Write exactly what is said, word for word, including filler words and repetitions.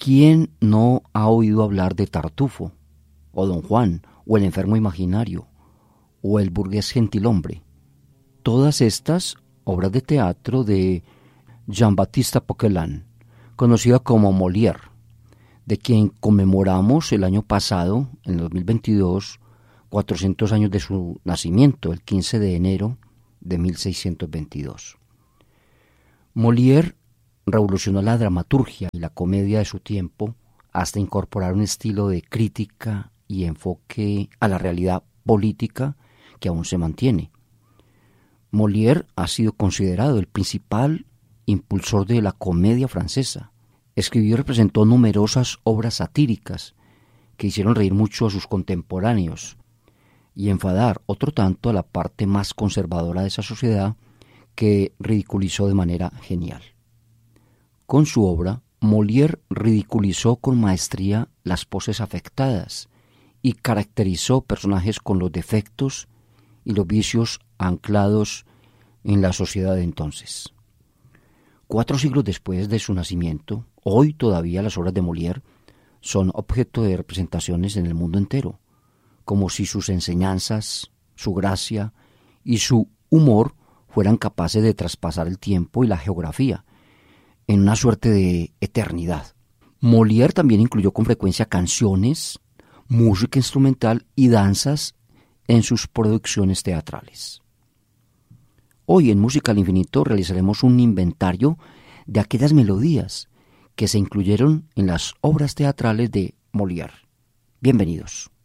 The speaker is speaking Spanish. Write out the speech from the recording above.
¿Quién no ha oído hablar de Tartufo, o Don Juan, o El enfermo imaginario, o El burgués gentilhombre? Todas estas obras de teatro de Jean-Baptiste Poquelin, conocido como Molière, de quien conmemoramos el año pasado, en el dos mil veintidós, cuatrocientos años de su nacimiento, el quince de enero de mil seiscientos veintidós. Molière revolucionó la dramaturgia y la comedia de su tiempo hasta incorporar un estilo de crítica y enfoque a la realidad política que aún se mantiene. Molière ha sido considerado el principal impulsor de la comedia francesa. Escribió y representó numerosas obras satíricas que hicieron reír mucho a sus contemporáneos y enfadar otro tanto a la parte más conservadora de esa sociedad que ridiculizó de manera genial. Con su obra, Molière ridiculizó con maestría las poses afectadas y caracterizó personajes con los defectos y los vicios anclados en la sociedad de entonces. Cuatro siglos después de su nacimiento, hoy todavía las obras de Molière son objeto de representaciones en el mundo entero, como si sus enseñanzas, su gracia y su humor fueran capaces de traspasar el tiempo y la geografía en una suerte de eternidad. Molière también incluyó con frecuencia canciones, música instrumental y danzas en sus producciones teatrales. Hoy en Música al Infinito realizaremos un inventario de aquellas melodías que se incluyeron en las obras teatrales de Molière. Bienvenidos.